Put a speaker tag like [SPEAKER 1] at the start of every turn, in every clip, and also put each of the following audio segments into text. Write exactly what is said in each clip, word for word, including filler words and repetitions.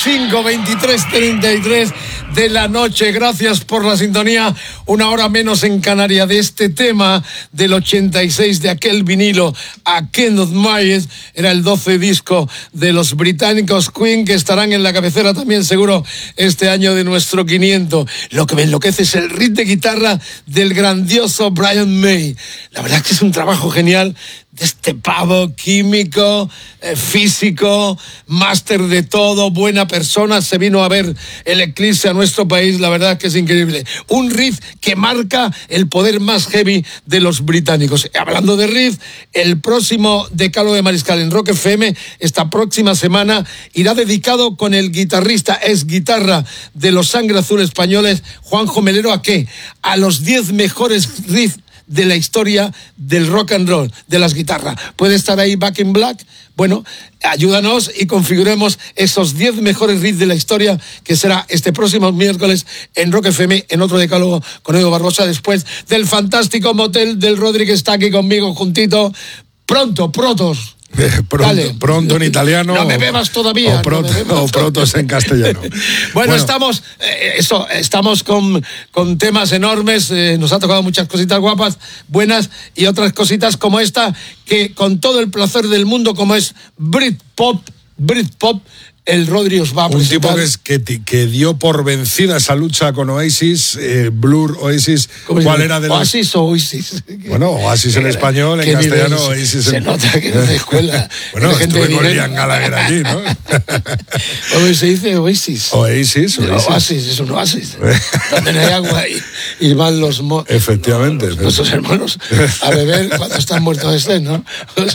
[SPEAKER 1] cinco, veintitrés treinta y tres de la noche. Gracias por la sintonía. Una hora menos en Canarias de este tema del ochenta y seis, de aquel vinilo a Kenneth Myers. Era el doce disco de los británicos Queen, que estarán en la cabecera también seguro este año de nuestro quinientos. Lo que me enloquece es el riff de guitarra del grandioso Brian May. La verdad es que es un trabajo genial de este pavo químico, eh, físico, máster de todo, buena persona. Se vino a ver el Eclipse a nuestro país. La verdad es que es increíble. Un riff que marca el poder más heavy de los británicos. Hablando de riff, el próximo Decálogo de Mariscal en Rock F M, esta próxima semana, irá dedicado con el guitarrista, ex guitarra de los Sangre Azul españoles, Juanjo Melero. ¿A qué? A los diez mejores riffs de la historia del rock and roll, de las guitarras. ¿Puede estar ahí Back in Black? Bueno, ayúdanos y configuremos esos diez mejores riffs de la historia, que será este próximo miércoles en Rock F M, en otro Decálogo con Edu Barbosa, después del fantástico motel del Rodri, que está aquí conmigo juntito. Pronto, protos.
[SPEAKER 2] Eh, pronto, pronto en italiano.
[SPEAKER 1] No me bebas todavía.
[SPEAKER 2] O, proto,
[SPEAKER 1] no me bebas
[SPEAKER 2] o protos en castellano.
[SPEAKER 1] bueno,
[SPEAKER 2] bueno,
[SPEAKER 1] estamos eh, eso, estamos con, con temas enormes. Eh, nos ha tocado muchas cositas guapas, buenas, y otras cositas como esta, que con todo el placer del mundo, como es Britpop, Britpop, el Rodri os va a presentar.
[SPEAKER 2] Un tipo que, es, que, que dio por vencida esa lucha con Oasis, eh, Blur, Oasis. ¿Cuál era de los...
[SPEAKER 1] Oasis o Oasis?
[SPEAKER 2] Bueno, Oasis en español, en castellano, Oasis.
[SPEAKER 1] Se
[SPEAKER 2] en...
[SPEAKER 1] nota que no es de escuela.
[SPEAKER 2] Bueno, gente estuve con Liam Gallagher allí, ¿no?
[SPEAKER 1] ¿Cómo se dice Oasis?
[SPEAKER 2] Oasis,
[SPEAKER 1] Oasis. Oasis, es un oasis. Donde no hay agua y, y van los... Mo-
[SPEAKER 2] Efectivamente.
[SPEAKER 1] Los, nuestros hermanos a beber cuando están muertos de sed, ¿no?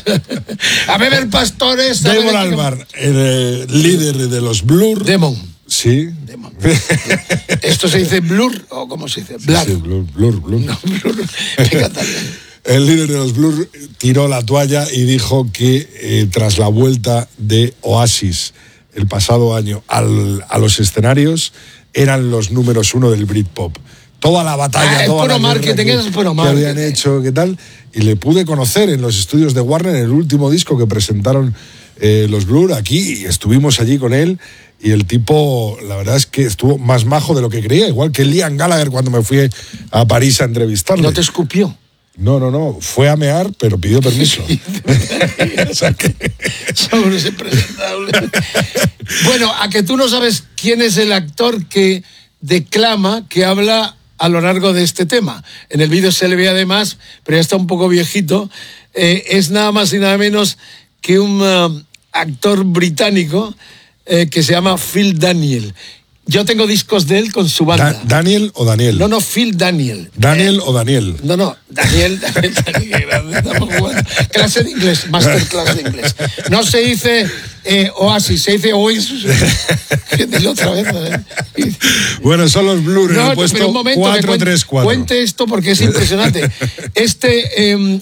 [SPEAKER 1] A beber pastores.
[SPEAKER 2] Damon Albarn, el eh, líder de los Blur.
[SPEAKER 1] Demon.
[SPEAKER 2] Sí.
[SPEAKER 1] Demon. ¿Esto se dice Blur o cómo se dice? Blur.
[SPEAKER 2] Sí, sí, Blur, Blur, Blur.
[SPEAKER 1] No, Blur. Me encanta.
[SPEAKER 2] El líder de los Blur tiró la toalla y dijo que eh, tras la vuelta de Oasis el pasado año al, a los escenarios, eran los números uno del Britpop. Toda la batalla,
[SPEAKER 1] ah,
[SPEAKER 2] toda
[SPEAKER 1] puro
[SPEAKER 2] la
[SPEAKER 1] marketing,
[SPEAKER 2] que,
[SPEAKER 1] es puro
[SPEAKER 2] que
[SPEAKER 1] marketing.
[SPEAKER 2] habían hecho, qué tal, y le pude conocer en los estudios de Warner, en el último disco que presentaron eh, los Blur aquí, y estuvimos allí con él, y el tipo, la verdad es que estuvo más majo de lo que creía, igual que Liam Gallagher cuando me fui a París a entrevistarle.
[SPEAKER 1] ¿No te escupió?
[SPEAKER 2] No, no, no, fue a mear, pero pidió permiso. O sea que...
[SPEAKER 1] Somos impresentables. Bueno, a que tú no sabes quién es el actor que declama, que habla a lo largo de este tema. En el vídeo se le ve además, pero ya está un poco viejito, eh, es nada más y nada menos que un uh, actor británico eh, que se llama Phil Daniel. Yo tengo discos de él con su banda.
[SPEAKER 2] Da- ¿Daniel o Daniel?
[SPEAKER 1] No, no, Phil Daniel.
[SPEAKER 2] ¿Daniel
[SPEAKER 1] eh,
[SPEAKER 2] o Daniel?
[SPEAKER 1] No, no, Daniel, Daniel, Daniel, grande, estamos jugando. Clase de inglés, masterclass de inglés. No se dice eh, Oasis, se dice Oasis. Dilo otra vez. ¿eh?
[SPEAKER 2] Bueno, son los Blur,
[SPEAKER 1] no,
[SPEAKER 2] en el puesto
[SPEAKER 1] pero un momento,
[SPEAKER 2] cuatro tres cuatro.
[SPEAKER 1] Cuente esto porque es impresionante. Este eh,